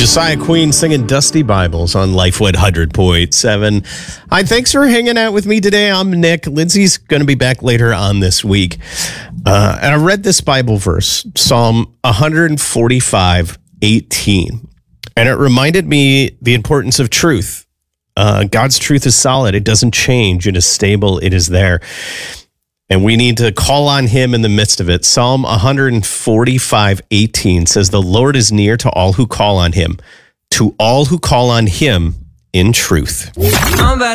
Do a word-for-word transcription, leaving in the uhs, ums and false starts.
Josiah Queen singing Dusty Bibles on Lifewood one hundred point seven. Hi, thanks for hanging out with me today. I'm Nick. Lindsay's going to be back later on this week. Uh, and I read this Bible verse, Psalm one forty-five, eighteen. And it reminded me the importance of truth. Uh, God's truth is solid. It doesn't change. It is stable. It is there. And we need to call on him in the midst of it. Psalm one forty-five, eighteen says, "The Lord is near to all who call on him, to all who call on him in truth." I'm